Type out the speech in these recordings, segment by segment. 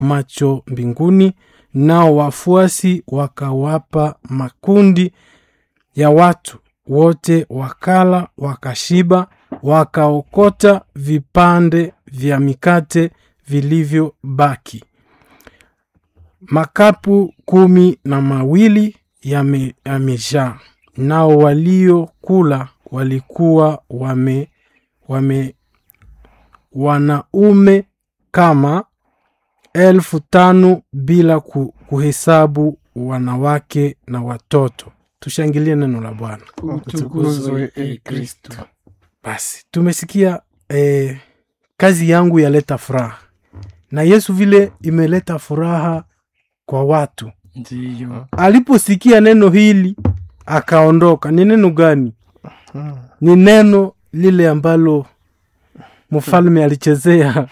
macho mbinguni, nao wafuasi wakawapa makundi ya watu wote, wakala wakashiba, wakaokota vipande vya mikate vilivyobaki. Makapu 12 yamejaa. Nao waliokula walikuwa wanaume kama 5,000 bila kuhesabu wanawake na watoto. Tushangilie neno la Bwana. Utukuzwe Kristo. Basi tumesikia kazi yangu yaleta furaha, na Yesu vile imeleta furaha kwa watu. Ndiyo. Aliposikia neno hili akaondoka. Ni neno gani? Ni neno lile ambalo mfalme alichezea.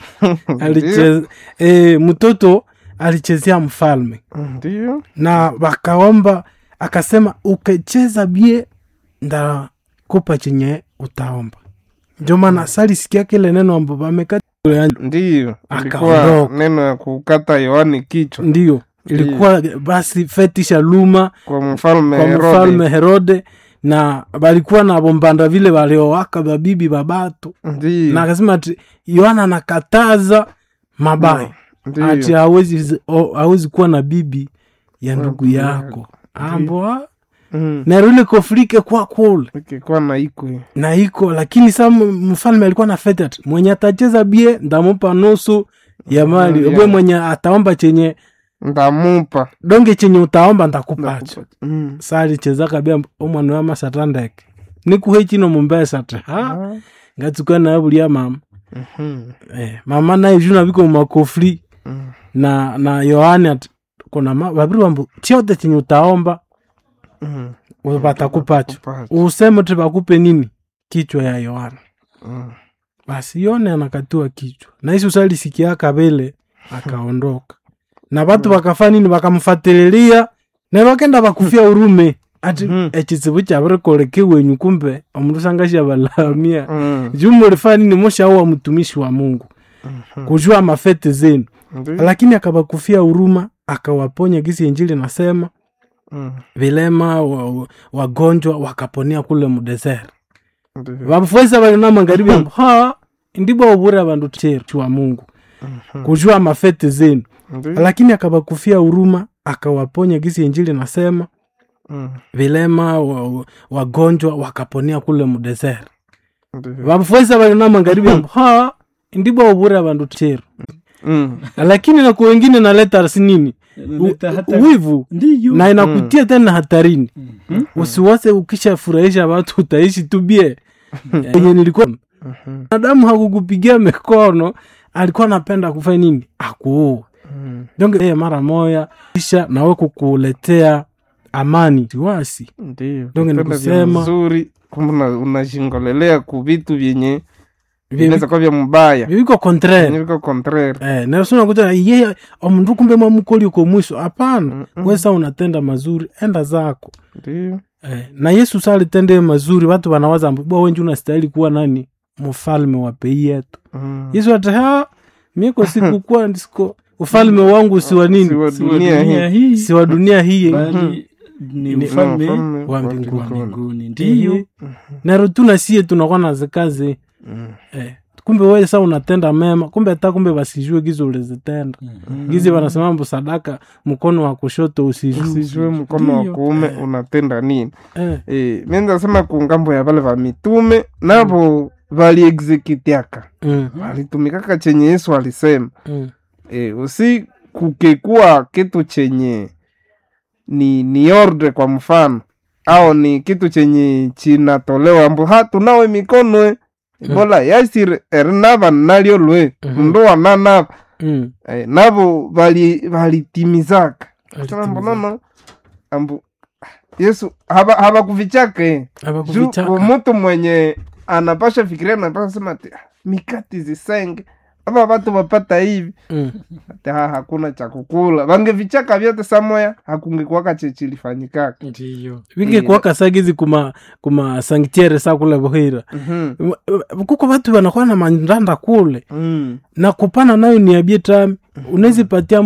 Mtoto alichezea mfalme. Ndiyo. Na wakaomba, akasema ukecheza bie ndakupa chenye utaomba. Ndio maana sali sikia kile neno ambapo amekata. Ndiyo. Ilikuwa neno ya kukata Yohani kichwa. Ndiyo. Ilikuwa basi fetisha luma kwa mfalme Herode, na balikuwa na bombanda vile waliowaka babibi babatu. Ndiyo. Na akasema ati Yohana nakataza mabaya. Ati hawezi kuwa na bibi ya ndugu yako. Ambo na rule kofrike kwa kule. Kwa na iko lakini sasa mfalme alikuwa na feta mwenye atacheza bie ndamupa nusu ya mali. Wewe mwenye ataomba chenye ndamupa. Donge chenye utaomba ndakupacha. Sasa alicheza kabia omwana wa masatandeke. Nikuhe chino mumbesa ta. Ngatuka na abuli ya mama. Mama naye juna biko makofri. Na Yohani kuna babiri wambu chote chenye utaomba watakupacha. Useme tubakupe nini? Kichwa ya Yohana. Basi Yohana anakatua kichwa. Na Yesu sali sikia kabele akaondoka. Na watu wakafanya nini? Wakamfuatilia na wakaenda bakufia urume. Ati ekizibu cyabere kolekewe nyukumbe omuntu sangasha balamia. Jumu lifani ni mosha wa mtumishi wa Mungu. Kujua mafete zenu. Lakini akabakufia uruma, akawaponya gisi Injili nasema. Vilema wagonjwa wakaponia kule mudesert. Wafuesa bali na magharibi ndibo obura bandu chetu wa Mungu. Kujua mafete zenu. Lakini akabakufia uruma, akawaponya gisi Injili nasema. Vilema wagonjwa wakaponia kule mudesert. Wafuesa bali na magharibi ndibo obura bandu chetu. Lakini na kwa wengine naleta nini? Wivu. Na inakutia tena hatarini. Usiwase ukisha furahisha watu utaishi tubie. Yenye nilikuwa Adamu hakukupigia mikono, alikuwa anapenda kufanya nini? Akuoa. Donge mara moja kisha na wewe kukuletea amani siwasi. Ndiyo. Donge nikusema nzuri kama unashingolelea ku vitu vyenye vinaweza kwa vya mbaya. Viko contraire. Na sio unakuta yeye omundu kumbe mamukoli uko mwisho. Hapana. Wewe sasa unatenda mazuri, enda zako. Ndiyo. Na Yesu sasa alitende mazuri, watu wanawaza mbona wewe unastahili kuwa nani? Mfalme wa pei yetu. Yesu ataha mimi sikukuwa ndiko ufalme wangu si wa nini? Si wa dunia hii. Ni ufalme wa mbinguni. Ndiyo. Na rutuna sie tunakuwa na zikazi. Kumbe wewe sasa unatenda mema, kumbe hata kumbe basijue gizo ulizitenda. Gizi wanasema mambo sadaka mkono wa kushoto usijue mkono wa kuume unatenda nini. Mimi nasema kungambo ya wale wa mitume nabo wali executiaka. Walitumikaka chenye Yesu alisema. Usi kukekua kitu chenye ni ordre kwa mfano au ni kitu chenye chinatolewa ambo tunawe mikono bola yasir ernava nalio lwe ndo wanana nabo bali timizaka mbona ambo Yesu haba kuvichake mtu mwenye anapasha fikiria anapasha sema mikati zisenge hapa watu wapata hivi hata hakuna cha kukula wangevichaka vyote samoya hakungekuwaka chechilifanyikaka. Ndiyo vingekuwaka sagizi kuma sanctuary sa kule Buhira. Kuko watu wanakuwa na mandanda kule na kupana nayo ni abieta unaweza patia